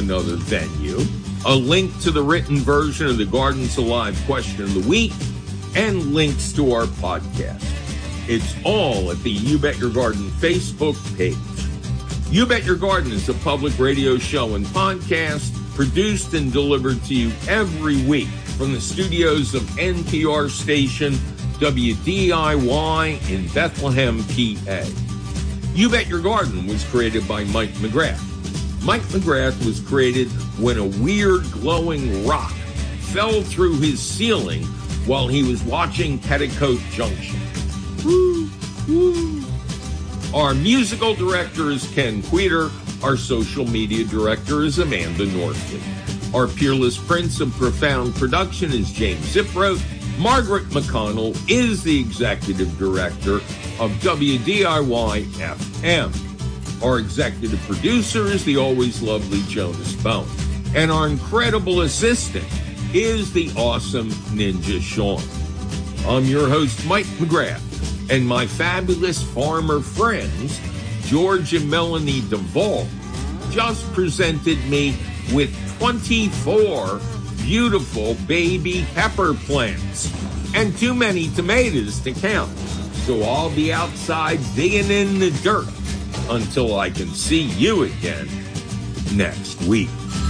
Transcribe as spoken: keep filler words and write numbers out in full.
another venue, a link to the written version of the Gardens Alive question of the week, and links to our podcast. It's all at the You Bet Your Garden Facebook page. You Bet Your Garden is a public radio show and podcast produced and delivered to you every week from the studios of N P R station W D I Y in Bethlehem, P A. You Bet Your Garden was created by Mike McGrath. Mike McGrath was created when a weird glowing rock fell through his ceiling while he was watching Petticoat Junction. Woo, woo. Our musical director is Ken Queter. Our social media director is Amanda Northley. Our peerless prince of profound production is James Ziproth. Margaret McConnell is the executive director of W D I Y F M. Our executive producer is the always lovely Jonas Bone. And our incredible assistant is the awesome Ninja Sean. I'm your host, Mike McGrath, and my fabulous farmer friends, George and Melanie Duvall, just presented me with twenty-four beautiful baby pepper plants and too many tomatoes to count. So I'll be outside digging in the dirt until I can see you again next week.